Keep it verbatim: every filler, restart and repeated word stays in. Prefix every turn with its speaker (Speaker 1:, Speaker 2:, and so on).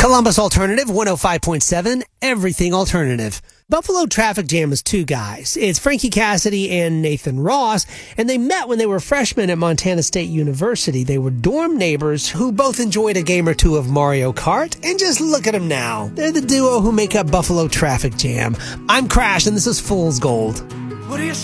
Speaker 1: Columbus Alternative one oh five point seven, everything alternative. Buffalo Traffic Jam is two guys. It's Frankie Cassidy and Nathan Ross, and they met when they were freshmen at Montana State University. They were dorm neighbors who both enjoyed a game or two of Mario Kart, and just look at them now. They're the duo who make up Buffalo Traffic Jam. I'm Crash, and this is Fool's Gold.
Speaker 2: What do you say?